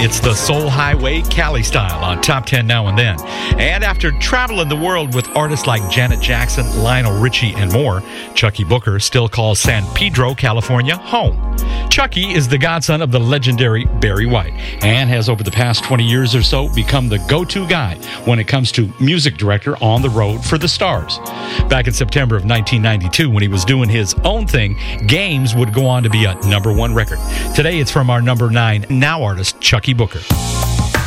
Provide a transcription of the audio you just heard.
It's the Soul Highway Cali Style on Top 10 Now and Then. And after traveling the world with artists like Janet Jackson, Lionel Richie, and more, Chucky Booker still calls San Pedro, California, home. Chucky is the godson of the legendary Barry White and has over the past 20 years or so become the go-to guy when it comes to music director on the road for the stars. Back in September of 1992, when he was doing his own thing, Games would go on to be a #1 record. Today, it's from our #9 Now artist, Chucky Booker.